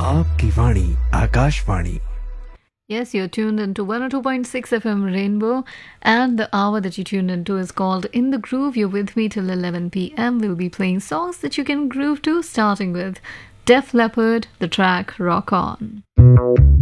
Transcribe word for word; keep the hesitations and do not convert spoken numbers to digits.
आपकी वाणी Akashvani. Yes, you're tuned into one oh two point six F M Rainbow, and the hour that you tuned into is called In the Groove. You're with me till eleven p m. We'll be playing songs that you can groove to, starting with Def Leppard, the track Rock On.